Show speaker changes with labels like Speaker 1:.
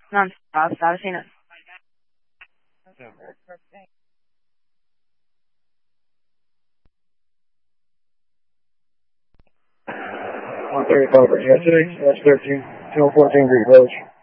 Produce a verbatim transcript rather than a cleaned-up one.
Speaker 1: Non-stop, stop seen it.
Speaker 2: one thirty-five, yes, six, that's thirteen, two fourteen, Green Village.